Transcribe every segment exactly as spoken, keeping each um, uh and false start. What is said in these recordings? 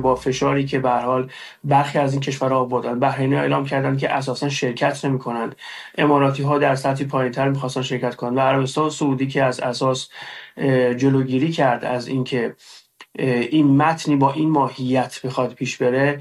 با فشاری که به هر حال برخی از این کشورها آوردن. بحرینی اعلام کردن که اساسا شرکت نمی‌کنند، اماراتی ها در سطحی پایین‌تر می‌خواستن شرکت کنند و عربستان سعودی که از اساس جلوگیری کرد از اینکه این متنی با این ماهیت بخواد پیش بره،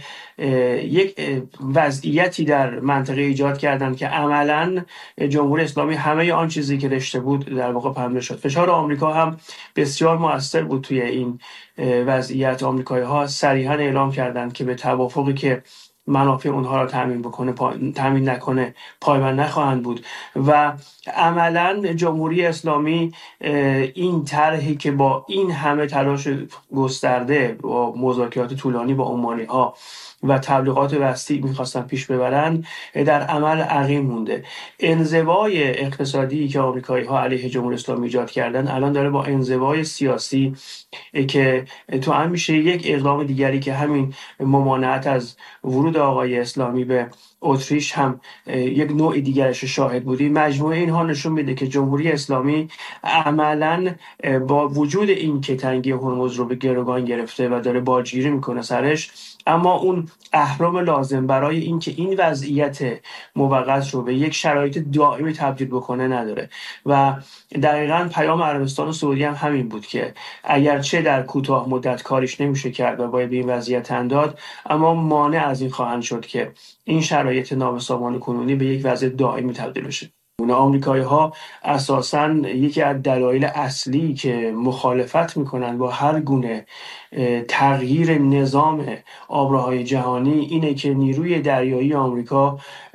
یک وضعیتی در منطقه ایجاد کردن که عملاً جمهوری اسلامی همه آن چیزی که رشته بود در واقع پنبه شد. فشار آمریکا هم بسیار مؤثر بود توی این وضعیت. آمریکایی‌ها صریحاً اعلام کردند که به توافقی که منافع اونها را تامین بکنه پا... تامین نکنه پایبند نخواهند بود و عملاً جمهوری اسلامی این طرحی که با این همه تلاش گسترده با مذاکرات طولانی با عمانی‌ها و تبلیغات وسیع می‌خواستن پیش ببرن در عمل عقیم مونده. انزوای اقتصادی که آمریکایی‌ها علیه جمهوری اسلامی ایجاد کردن الان داره با انزوای سیاسی که تو هم میشه یک اقدام دیگری که همین ممانعت از ورود آقای اسلامی به اتریش هم یک نوع دیگرش شاهد بودیم. مجموعه اینها نشون میده که جمهوری اسلامی عملاً با وجود این که تنگی هرمز رو به گروگان گرفته و داره باجگیری میکنه سرش، اما اون اهرم لازم برای اینکه این وضعیت موقت رو به یک شرایط دائمی تبدیل بکنه نداره و دقیقاً پیام عربستان و سعودی هم همین بود که اگرچه در کوتاه مدت کاریش نمیشه کرد و باید به این وضعیت تن داد، اما مانع از این خواهند شد که این شرایط نابسامان کنونی به یک وضع دائمی تبدیل بشه. آمریکایی‌ها اساساً یکی از دلایل اصلی که مخالفت میکنن با هر گونه تغییر نظام آبراهای جهانی اینه که نیروی دریایی آمریکا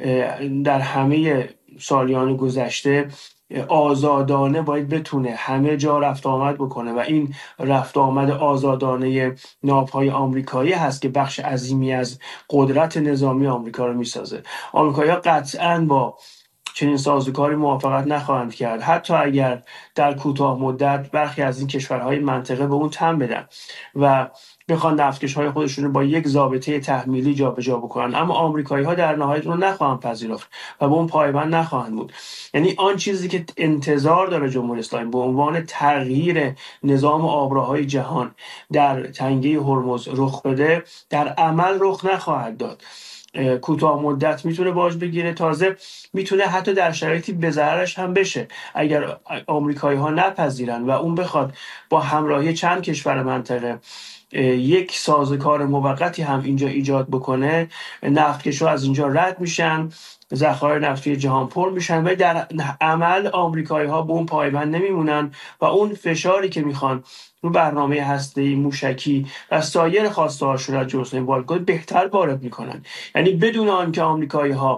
در همه سالیان گذشته آزادانه باید بتونه همه جا رفت آمد بکنه و این رفت آمد آزادانه ناوهای آمریکایی هست که بخش عظیمی از قدرت نظامی آمریکا رو میسازه. آمریکایی‌ها قطعاً با چنین سازوکاری موافقت نخواهند کرد، حتی اگر در کوتاه مدت برخی از این کشورهای منطقه به اون تن بدن و بخوان نفتکش‌های خودشون رو با یک ضابطه تحمیلی جابجا بکنن، اما آمریکایی‌ها در نهایت رو نخواهند پذیرفت و به اون پایبند نخواهند بود. یعنی آن چیزی که انتظار داره جمهوری اسلامی به عنوان تغییر نظام آبراهای جهان در تنگه هرمز رخ بده، در عمل رخ نخواهد داد. کوتاه مدت میتونه باج بگیره، تازه میتونه حتی در شرایطی به ضررش هم بشه اگر آمریکایی ها نپذیرن و اون بخواد با همراهی چند کشور منطقه یک سازوکار موقتی هم اینجا ایجاد بکنه، نفتکش‌ها از اینجا رد میشن، ذخایر نفتی جهان پر میشن و در عمل آمریکایی ها به اون پایبند نمیمونن و اون فشاری که میخوان رو برنامه هسته‌ای، موشکی و سایر خواسته هاشون از جمهوری اسلامی بهتر وارد میکنن. یعنی بدون آنکه آمریکایی ها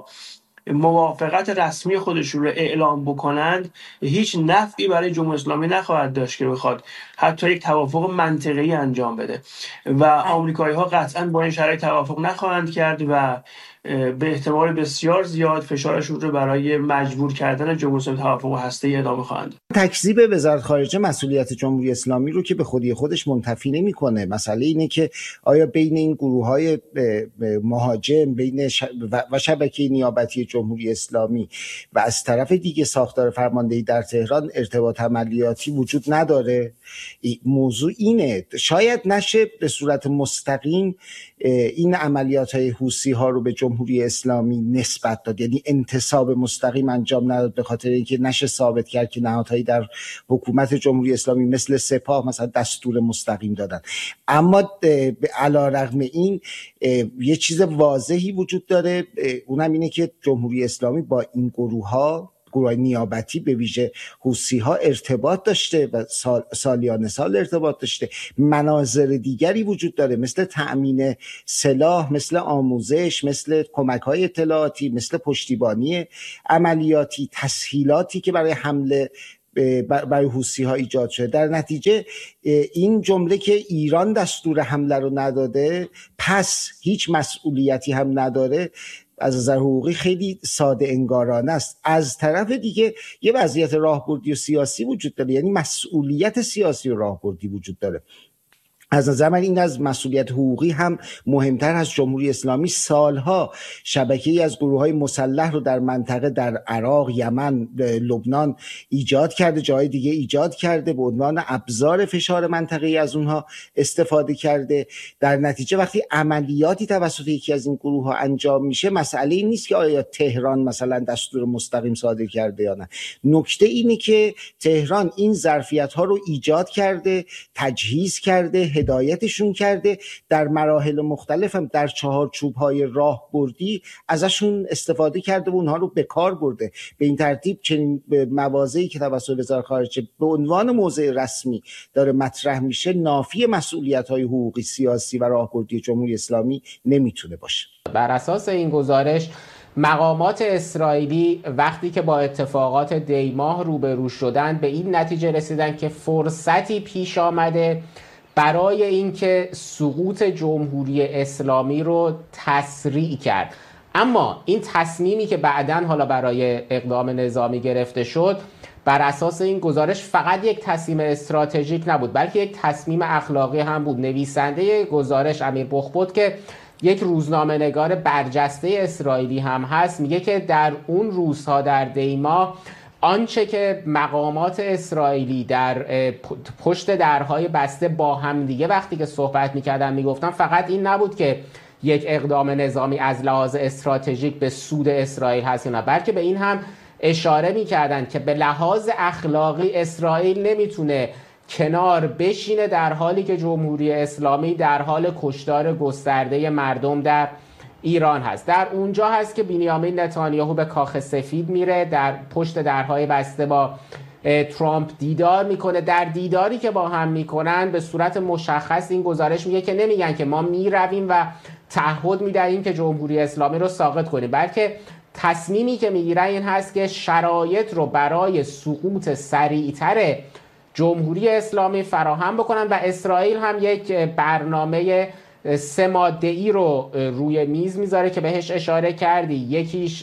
موافقت رسمی خودشون رو اعلام بکنند، هیچ نفعی برای جمهوری اسلامی نخواهد داشت که بخواد حتی یک توافق منطقه‌ای انجام بده و آمریکایی‌ها قطعاً با این شرایط توافق نخواهند کرد و به احتمال بسیار زیاد فشارشون رو برای مجبور کردن جمهوری اسلامی توافق هسته‌ای ادامه خواهند. تکذیب وزارت خارجه مسئولیت جمهوری اسلامی رو که به خودی خودش منتفی نمی‌کنه. مسئله اینه که آیا بین این گروه‌های مهاجم بین و شبکه نیابتی جمهوری اسلامی و از طرف دیگه ساختار فرماندهی در تهران ارتباط عملیاتی وجود نداره؟ موضوع اینه. شاید نشه به صورت مستقیم این عملیات‌های حوثی‌ها رو به جمهوری اسلامی نسبت داد، یعنی انتساب مستقیم انجام نداد، به خاطر اینکه نشه ثابت کرد که نهادهایی در حکومت جمهوری اسلامی مثل سپاه مثلا دستور مستقیم دادن. اما علی‌رغم این یه چیز واضحی وجود داره، اونم اینه که جمهوری اسلامی با این گروه‌ها، گروه نیابتی به ویژه حوثی‌ها ارتباط داشته و سال سالیان سال ارتباط داشته. مناظر دیگری وجود داره مثل تأمین سلاح، مثل آموزش، مثل کمک‌های اطلاعاتی، مثل پشتیبانی عملیاتی، تسهیلاتی که برای حمله برای حوثی‌ها ایجاد شده. در نتیجه این جمله که ایران دستور حمله رو نداده پس هیچ مسئولیتی هم نداره از نظر حقوقی خیلی ساده انگارانه است. از طرف دیگه یه وضعیت راهبردی و سیاسی وجود داره، یعنی مسئولیت سیاسی و راهبردی وجود داره. از نظر من این از مسئولیت حقوقی هم مهمتر از جمهوری اسلامی سالها شبکه‌ای از گروه‌های مسلح رو در منطقه، در عراق، یمن، لبنان ایجاد کرده، جای دیگه ایجاد کرده، به عنوان ابزار فشار منطقه‌ای از اونها استفاده کرده. در نتیجه وقتی عملیاتی توسط یکی از این گروه‌ها انجام میشه، مسئله این نیست که آیا تهران مثلا دستور مستقیم صادر کرده یا نه. نکته اینه که تهران این ظرفیت‌ها رو ایجاد کرده، تجهیز کرده، هدایتشون کرده، در مراحل مختلف هم در چهارچوب‌های راهبردی ازشون استفاده کرده و اونها رو به کار برده. به این ترتیب چنین مواضعی که توسط وزارت خارجه به عنوان موضع رسمی داره مطرح میشه، نافی مسئولیت‌های حقوقی، سیاسی و راهبردی جمهوری اسلامی نمیتونه باشه. بر اساس این گزارش مقامات اسرائیلی وقتی که با اتفاقات دی ماه روبرو شدن به این نتیجه رسیدن که فرصتی پیش آمده برای اینکه سقوط جمهوری اسلامی رو تسریع کرد. اما این تصمیمی که بعداً حالا برای اقدام نظامی گرفته شد بر اساس این گزارش فقط یک تصمیم استراتژیک نبود، بلکه یک تصمیم اخلاقی هم بود. نویسنده گزارش امیر بخبوت که یک روزنامه نگار برجسته اسرائیلی هم هست میگه که در اون روزها در دی ماه آنچه که مقامات اسرائیلی در پشت درهای بسته با هم دیگه وقتی که صحبت میکردن میگفتن فقط این نبود که یک اقدام نظامی از لحاظ استراتژیک به سود اسرائیل هست یا نه، بلکه به این هم اشاره میکردن که به لحاظ اخلاقی اسرائیل نمیتونه کنار بشینه در حالی که جمهوری اسلامی در حال کشتار گسترده مردم در ایران هست. در اونجا هست که بنیامین نتانیاهو به کاخ سفید میره، در پشت درهای بسته با ترامپ دیدار میکنه. در دیداری که با هم میکنن به صورت مشخص این گزارش میگه که نمیگن که ما میرویم و تعهد میدهیم که جمهوری اسلامی رو ساقط کنیم، بلکه تصمیمی که میگیرن این هست که شرایط رو برای سقوط سریعتر جمهوری اسلامی فراهم بکنن و اسرائیل هم یک برنامه سه ماده‌ای رو روی میز میذاره که بهش اشاره کردی. یکیش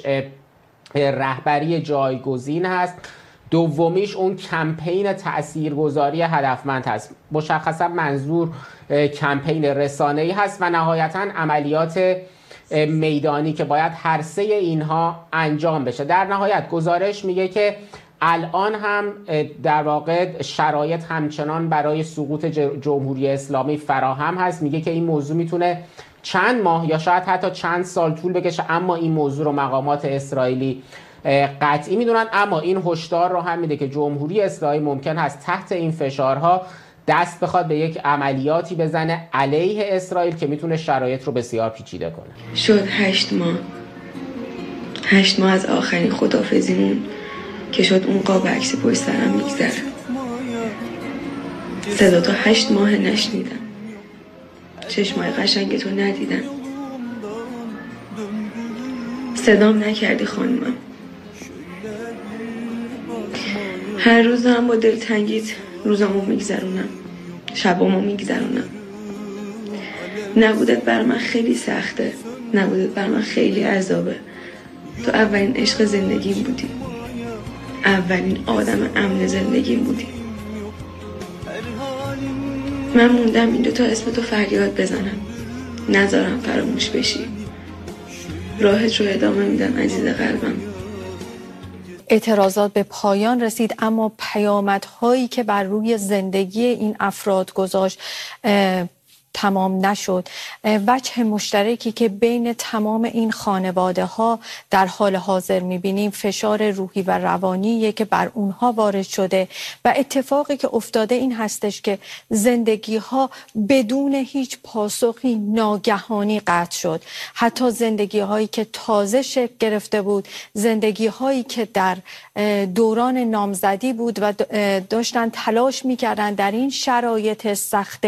رهبری جایگزین هست، دومیش اون کمپین تاثیرگذاری هدفمند هست، مشخصا منظور کمپین رسانه‌ای هست، و نهایتاً عملیات میدانی که باید هر سه اینها انجام بشه. در نهایت گزارش میگه که الان هم در واقع شرایط همچنان برای سقوط جمهوری اسلامی فراهم هست. میگه که این موضوع میتونه چند ماه یا شاید حتی چند سال طول بکشه، اما این موضوع رو مقامات اسرائیلی قطعی میدونن. اما این هشدار رو هم میده که جمهوری اسلامی ممکن هست تحت این فشارها دست بخواد به یک عملیاتی بزنه علیه اسرائیل که میتونه شرایط رو بسیار پیچیده کنه. شد هشت ماه هشت ماه از آخرین خداحافظیمون که شد اون قاب عکس پشت سرم میگذره. صدا تا هشت ماه نشنیدم، چشمای قشنگ تو ندیدم، صدام نکردی خانمم. هر روز هم با دلتنگیت روزامو میگذرونم، شبامو میگذرونم. نبودت بر من خیلی سخته، نبودت بر من خیلی عذابه. تو اولین عشق زندگیم بودی، اولین آدم امن زندگیم بودی. من موندم این دوتا اسم تو فریاد بزنم، نذارم فراموش بشی. راهت رو ادامه میدم عزیز قلبم. اعتراضات به پایان رسید، اما پیامدهایی که بر روی زندگی این افراد گذاشت تمام نشد. وجه مشترکی که بین تمام این خانواده ها در حال حاضر میبینیم فشار روحی و روانیه که بر اونها وارد شده و اتفاقی که افتاده این هستش که زندگی ها بدون هیچ پاسخی ناگهانی قطع شد. حتی زندگی هایی که تازه شکل گرفته بود، زندگی هایی که در دوران نامزدی بود و داشتن تلاش میکردن در این شرایط سخت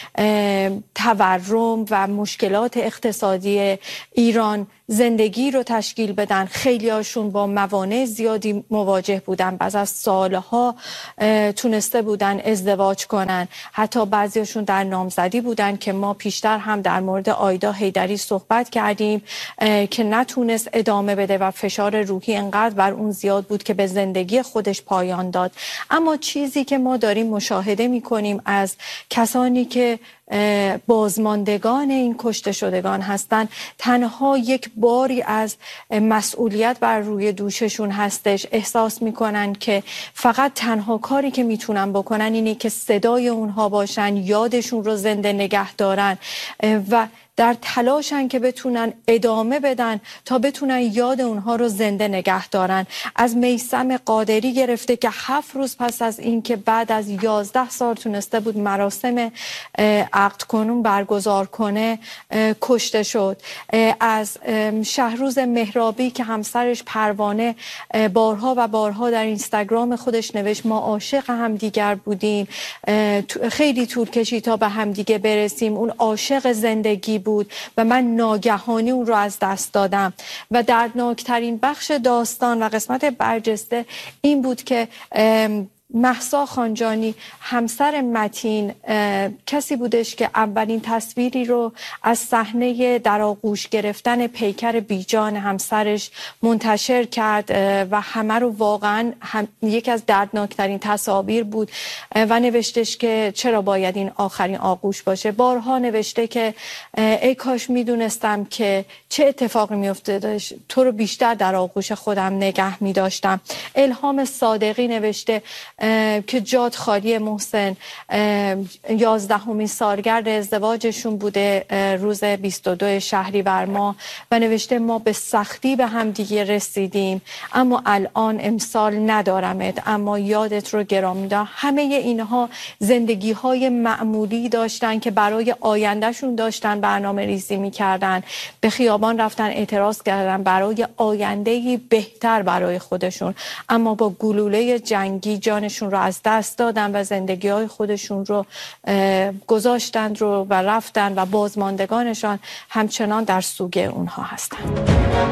تورم و مشکلات اقتصادی ایران زندگی رو تشکیل بدن. خیلی هاشون با موانع زیادی مواجه بودن، بعد از سالها تونسته بودن ازدواج کنن، حتی بعضیشون در نامزدی بودن که ما پیشتر هم در مورد آیدا حیدری صحبت کردیم که نتونست ادامه بده و فشار روحی انقدر بر اون زیاد بود که به زندگی خودش پایان داد. اما چیزی که ما داریم مشاهده میکنیم از کسانی که بازماندگان این کشته شدگان هستند، تنها یک باری از مسئولیت بر روی دوششون هستش. احساس میکنن که فقط تنها کاری که میتونن بکنن اینه که صدای اونها باشن، یادشون رو زنده نگه دارن و در تلاشن که بتونن ادامه بدن تا بتونن یاد اونها رو زنده نگه دارن. از میثم قادری گرفته که هفت روز پس از این که بعد از یازده سال تونسته بود مراسم عقد کنون برگزار کنه کشته شد. از شهروز مهرابی که همسرش پروانه بارها و بارها در اینستاگرام خودش نوشت ما عاشق همدیگر بودیم، خیلی طول کشید تا به همدیگه برسیم، اون عاشق زندگی بود و من ناگهانی اون رو از دست دادم. و دردناکترین بخش داستان و قسمت برجسته این بود که مهسا خانجانی همسر متین کسی بودش که اولین تصویری رو از صحنه در آغوش گرفتن پیکر بیجان همسرش منتشر کرد و همه رو واقعا هم یکی از دردناکترین تصاویر بود و نوشتش که چرا باید این آخرین آغوش باشه. بارها نوشته که ای کاش میدونستم که چه اتفاقی میافتاد، تو رو بیشتر در آغوش خودم نگه میداشتم. الهام صادقی نوشته که جات خالی محسن، یازدهمین سالگرد ازدواجشون بوده روز بیست و دو شهریور ماه و نوشته ما به سختی به هم دیگه رسیدیم اما الان امسال ندارمت اما یادت رو گرامی دارم. همه اینها زندگی های معمولی داشتن که برای آیندهشون داشتن برنامه ریزی میکردن، به خیابان رفتن اعتراض کردن برای آیندهی بهتر برای خودشون، اما با گلوله جنگی جانشون رو از دست دادن و زندگی های خودشون رو گذاشتند رو و رفتن و بازماندگانشان همچنان در سوگ اونها هستند.